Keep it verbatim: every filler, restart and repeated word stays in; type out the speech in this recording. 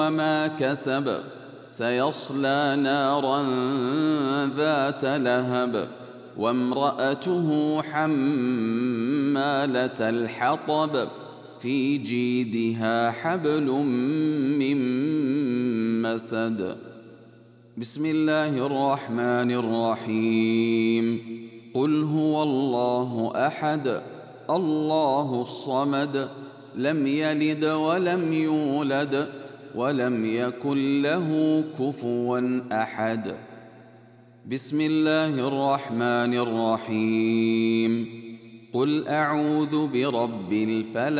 وما كسب سيصلى نارا ذات لهب وامرأته حمالة الحطب في جيدها حبل من مسد. بسم الله الرحمن الرحيم. قل هو الله أحد الله الصمد لم يلد ولم يولد ولم يكن له كفوا أحد. بسم الله الرحمن الرحيم. قل أعوذ برب الفلق